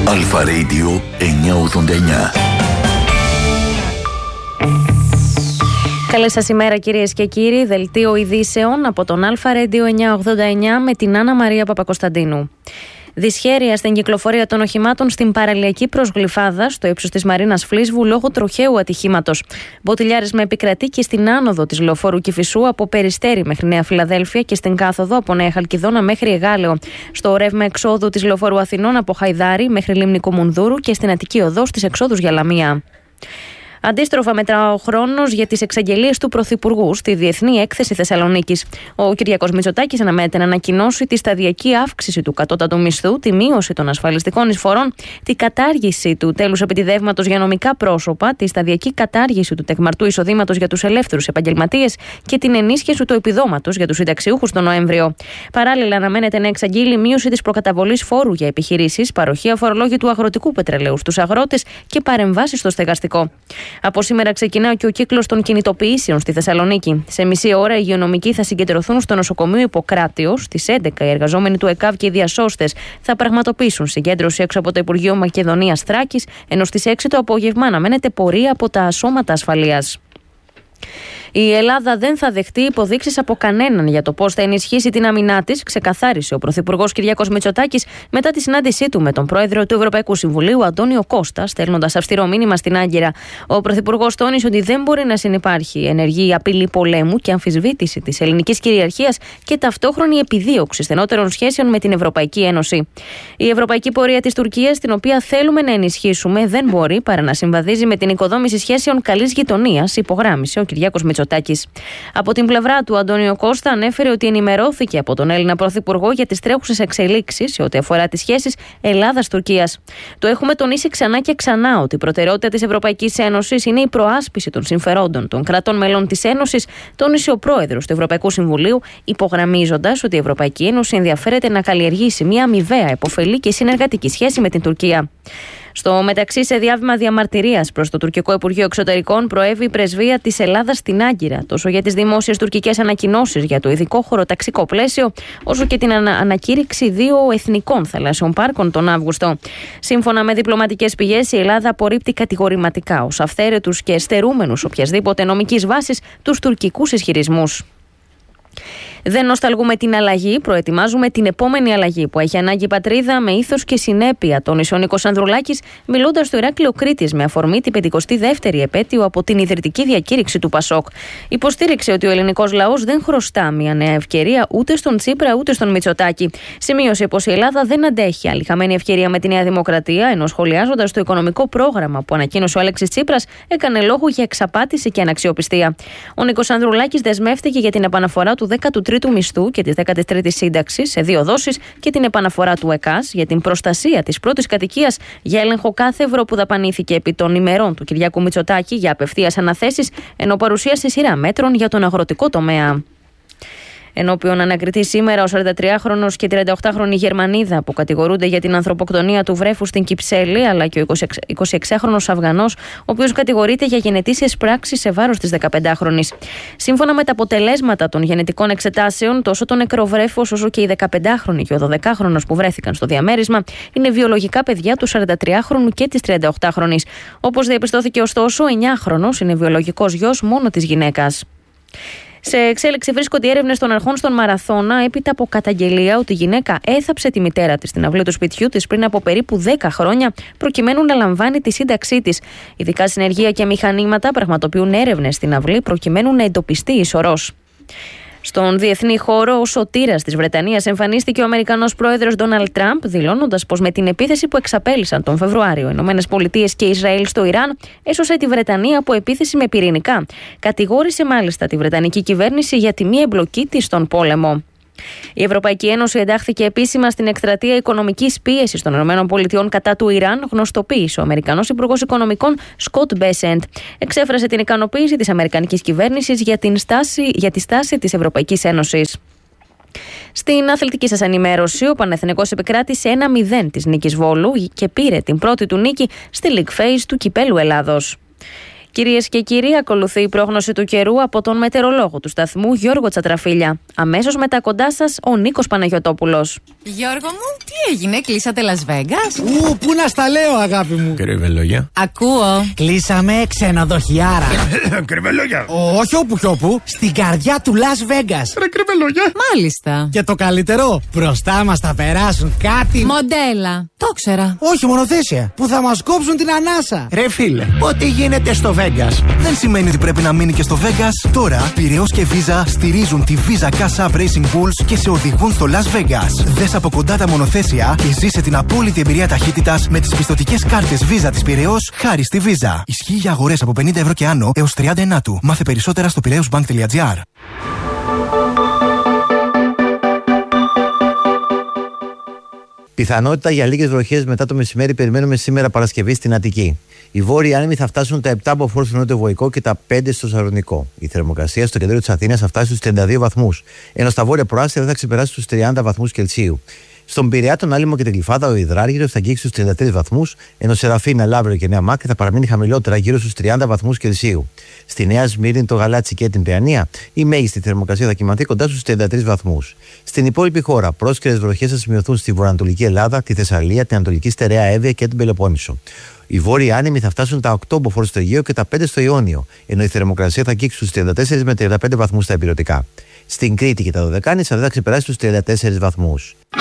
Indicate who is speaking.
Speaker 1: Αλφα Radio 989.
Speaker 2: Καλή σας ημέρα κυρίες και κύριοι. Δελτίο ειδήσεων από τον Αλφα Radio 989 με την Άννα Μαρία Παπακοσταντίνου. Δυσχέρεια στην κυκλοφορία των οχημάτων στην παραλιακή προς Γλυφάδα, στο ύψος της Μαρίνας Φλίσβου, λόγω τροχαίου ατυχήματος. Μποτιλιάρισμα επικρατεί και στην άνοδο της λεωφόρου Κηφισού από Περιστέρι μέχρι Νέα Φιλαδέλφια και στην κάθοδο από Νέα Χαλκιδόνα μέχρι Εγάλεο. Στο ρεύμα εξόδου της λεωφόρου Αθηνών από Χαϊδάρι μέχρι Λίμνη Κομουνδούρου και στην Αττική Οδό στις εξόδους για Λαμία. Αντίστροφα μετρά ο χρόνος για τις εξαγγελίες του Πρωθυπουργού στη Διεθνή Έκθεση Θεσσαλονίκης. Ο Κυριάκος Μητσοτάκης αναμένεται να ανακοινώσει τη σταδιακή αύξηση του κατώτατου μισθού, τη μείωση των ασφαλιστικών εισφορών, τη κατάργηση του τέλους επιτιδεύματος για νομικά πρόσωπα, τη σταδιακή κατάργηση του τεκμαρτού εισοδήματος για τους ελεύθερους επαγγελματίες και την ενίσχυση του επιδόματος για τους συνταξιούχους τον Νοέμβριο. Παράλληλα, αναμένεται να εξαγγείλει μείωση της προκαταβολής φόρου για επιχειρήσεις, παροχή αφορολόγητου αγροτικού πετρελαίου στους αγρότες και παρεμβάσεις στο στεγαστικό. Από σήμερα ξεκινά και ο κύκλος των κινητοποιήσεων στη Θεσσαλονίκη. Σε μισή ώρα οι υγειονομικοί θα συγκεντρωθούν στο νοσοκομείο Ιπποκράτειος. Στις 11 οι εργαζόμενοι του ΕΚΑΒ και οι διασώστες θα πραγματοποιήσουν συγκέντρωση έξω από το Υπουργείο Μακεδονίας Θράκης, ενώ στις 6 το απόγευμα αναμένεται πορεία από τα σώματα ασφαλείας. Η Ελλάδα δεν θα δεχτεί υποδείξεις από κανέναν για το πώς θα ενισχύσει την άμυνά της, ξεκαθάρισε ο Πρωθυπουργός Κυριάκος Μητσοτάκης μετά τη συνάντησή του με τον Πρόεδρο του Ευρωπαϊκού Συμβουλίου, Αντώνιο Κώστα, στέλνοντας αυστηρό μήνυμα στην Άγκυρα. Ο Πρωθυπουργός τόνισε ότι δεν μπορεί να συνυπάρχει ενεργή απειλή πολέμου και αμφισβήτηση της ελληνικής κυριαρχίας και ταυτόχρονη επιδίωξη στενότερων σχέσεων με την Ευρωπαϊκή Ένωση. Η ευρωπαϊκή πορεία της Τουρκίας, την οποία θέλουμε να ενισχύσουμε, δεν μπορεί παρά να συμβαδίζει με την οικοδόμηση σχέσεων καλής γειτονίας, υπογράμμισε ο Κυριάκος Μητσοτάκης. Από την πλευρά του, Αντώνιο Κώστα ανέφερε ότι ενημερώθηκε από τον Έλληνα Πρωθυπουργό για τις τρέχουσες εξελίξεις σε ό,τι αφορά τις σχέσεις Ελλάδας-Τουρκίας. Το έχουμε τονίσει ξανά και ξανά ότι η προτεραιότητα της Ευρωπαϊκής Ένωσης είναι η προάσπιση των συμφερόντων των κρατών μελών της Ένωσης, τόνισε ο Πρόεδρος του Ευρωπαϊκού Συμβουλίου, υπογραμμίζοντας ότι η Ευρωπαϊκή Ένωση ενδιαφέρεται να καλλιεργήσει μια αμοιβαία, επωφελή και συνεργατική σχέση με την Τουρκία. Στο μεταξύ, σε διάβημα διαμαρτυρίας προς το τουρκικό Υπουργείο Εξωτερικών, προέβη η πρεσβεία της Ελλάδας στην Άγκυρα, τόσο για τις δημόσιες τουρκικές ανακοινώσεις για το ειδικό χωροταξικό πλαίσιο, όσο και την ανακήρυξη 2 εθνικών θαλάσσιων πάρκων τον Αύγουστο. Σύμφωνα με διπλωματικές πηγές, η Ελλάδα απορρίπτει κατηγορηματικά ως αυθαίρετους και στερούμενους οποιασδήποτε νομικής βάσης τους τουρκικούς ισχυρισμούς. Δεν νοσταλγούμε την αλλαγή, προετοιμάζουμε την επόμενη αλλαγή που έχει ανάγκη η πατρίδα με ήθος και συνέπεια, τόνισε ο Νίκος Ανδρουλάκης, μιλώντας στο Ηράκλειο Κρήτης με αφορμή την 52η επέτειο από την ιδρυτική διακήρυξη του Πασόκ. Υποστήριξε ότι ο ελληνικός λαός δεν χρωστά μια νέα ευκαιρία ούτε στον Τσίπρα ούτε στον Μητσοτάκη. Σημείωσε πως η Ελλάδα δεν αντέχει άλλη χαμένη ευκαιρία με τη Νέα Δημοκρατία, ενώ σχολιάζοντας το οικονομικό πρόγραμμα που ανακοίνωσε ο Αλέξης Τσίπρας, έκανε λόγο για εξαπάτηση και αναξιοπιστία. Ο Νίκος Ανδρουλάκης δεσμεύτηκε για την επαναφορά του 13ου μισθού και της 13ης σύνταξης σε 2 δόσεις και την επαναφορά του ΕΚΑΣ για την προστασία της πρώτης κατοικίας, για έλεγχο κάθε ευρώ που δαπανήθηκε επί των ημερών του Κυριάκου Μητσοτάκη για απευθείας αναθέσεις, ενώ παρουσίασε σειρά μέτρων για τον αγροτικό τομέα. Ενώπιον ανακριτή σήμερα ο 43χρονος και 38χρονη Γερμανίδα που κατηγορούνται για την ανθρωποκτονία του βρέφου στην Κυψέλη, αλλά και ο 26χρονος Αφγανός, ο οποίος κατηγορείται για γενετήσιες πράξεις σε βάρος της 15χρονης. Σύμφωνα με τα αποτελέσματα των γενετικών εξετάσεων, τόσο το νεκρό βρέφος όσο και η 15χρονη και ο 12χρονος που βρέθηκαν στο διαμέρισμα είναι βιολογικά παιδιά του 43χρονου και της 38χρονης. Όπως διαπιστώθηκε ωστόσο, ο 9χρονος είναι βιολογικός γιος μόνο της γυναίκας. Σε εξέλιξη βρίσκονται οι έρευνες των αρχών στον Μαραθώνα έπειτα από καταγγελία ότι η γυναίκα έθαψε τη μητέρα της στην αυλή του σπιτιού της πριν από περίπου 10 χρόνια προκειμένου να λαμβάνει τη σύνταξή της. Ειδικά συνεργεία και μηχανήματα πραγματοποιούν έρευνες στην αυλή προκειμένου να εντοπιστεί η σωρός. Στον διεθνή χώρο, ο σωτήρας της Βρετανίας εμφανίστηκε ο Αμερικανός πρόεδρος Ντόναλντ Τραμπ, δηλώνοντας πως με την επίθεση που εξαπέλυσαν τον Φεβρουάριο ΗΠΑ και Ισραήλ στο Ιράν, έσωσε τη Βρετανία από επίθεση με πυρηνικά. Κατηγόρησε μάλιστα τη Βρετανική κυβέρνηση για τη μη εμπλοκή της στον πόλεμο. Η Ευρωπαϊκή Ένωση εντάχθηκε επίσημα στην εκστρατεία οικονομικής πίεσης των ΗΠΑ κατά του Ιράν, γνωστοποίησε ο Αμερικανός Υπουργός Οικονομικών Σκοτ Μπέσεντ. Εξέφρασε την ικανοποίηση της Αμερικανικής κυβέρνησης για τη στάση της Ευρωπαϊκής Ένωσης. Στην αθλητική σας ενημέρωση, ο Παναθηναϊκός επικράτησε 1-0 της νίκης Βόλου και πήρε την πρώτη του νίκη στη League Phase του Κυπέλλου Ελλάδος. Κυρίες και κύριοι, ακολουθεί η πρόγνωση του καιρού από τον μετεωρολόγο του σταθμού Γιώργο Τσατραφίλια. Αμέσως μετά κοντά σας ο Νίκος Παναγιωτόπουλος.
Speaker 3: Γιώργο μου, τι έγινε, κλείσατε Las Vegas?
Speaker 4: Πού να στα λέω, αγάπη μου.
Speaker 5: Κρυβελόγια.
Speaker 3: Ακούω.
Speaker 4: Κλείσαμε ξενοδοχιάρα.
Speaker 5: Κρυβελόγια.
Speaker 4: Όχι όπου, στην καρδιά του Las Vegas.
Speaker 5: Ρε κρυβελόγια.
Speaker 3: Μάλιστα.
Speaker 4: Και το καλύτερο, μπροστά μας θα περάσουν κάτι.
Speaker 3: Μοντέλα. Το ξέρα.
Speaker 4: Όχι, μονοθέσια. Που θα μας κόψουν την ανάσα.
Speaker 6: Ρε φίλε, ό,τι γίνεται στο Vegas δεν σημαίνει ότι πρέπει να μείνει και στο Vegas. Τώρα, Πειραιώς και Visa στηρίζουν τη Visa Cash App Racing Bulls και σε οδηγούν στο Las Vegas. Δες από κοντά τα μονοθέσια και ζήσε την απόλυτη εμπειρία ταχύτητας με τις πιστωτικές κάρτες Visa της Πειραιώς χάρη στη Visa. Ισχύει για αγορές από 50 ευρώ και άνω έως 30 του. Μάθε περισσότερα στο piraeusbank.gr.
Speaker 7: Πιθανότητα για λίγες βροχές μετά το μεσημέρι περιμένουμε σήμερα Παρασκευή στην Αττική. Οι βόρειοι άνεμοι θα φτάσουν τα 7 μποφόρ στο νότιο-βορεικό και τα 5 στο Σαλονικό. Η θερμοκρασία στο κεντρικό της Αθήνας θα φτάσει στους 32 βαθμούς, ενώ στα βόρεια προάστια δεν θα ξεπεράσει τους 30 βαθμούς Κελσίου. Στον Πειραιά, τον Άλυμο και την Γλυφάδα, ο Ιδράργυρος θα αγγίξει στους 33 βαθμούς, ενώ Σεραφίνα, Λαύριο και Νέα Μάκρη θα παραμείνει χαμηλότερα, γύρω στους 30 βαθμούς Κελσίου. Στη Νέα Σμύρνη, το Γαλάτσι και την Παιανία, η μέγιστη θερμοκρασία θα κυμανθεί κοντά στους 33 βαθμούς. Στην υπόλοιπη χώρα, πρόσκαιρες βροχές θα σημειωθούν στη βορειοανατολική Ελλάδα, τη Θεσσαλία, την Ανατολική Στερεά Εύβοια και την Πελοπόννησο. Οι βόρειοι άνεμοι θα φτάσουν τα 8 μποφόρ στο Αιγαίο και τα 5 στο Ιόνιο, ενώ η θερμοκρασία θα αγγίξει στους 34 με 35 βαθμούς στα ηπειρωτικά. Στην Κρήτη και τα Δωδεκάνησα δεν θα ξεπεράσει τους 34 βαθμούς.